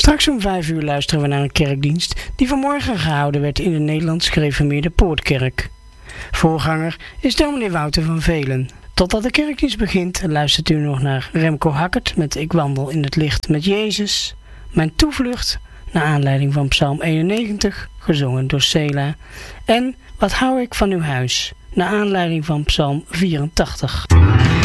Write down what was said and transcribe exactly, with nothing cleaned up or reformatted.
Straks om vijf uur luisteren we naar een kerkdienst die vanmorgen gehouden werd in de Nederlands Gereformeerde Poortkerk. Voorganger is dominee Wouter van Velen. Totdat de kerkdienst begint luistert u nog naar Remco Hackert met Ik wandel in het licht met Jezus. Mijn toevlucht naar aanleiding van Psalm eenennegentig, gezongen door Sela. En Wat hou ik van uw huis, naar aanleiding van Psalm vierentachtig.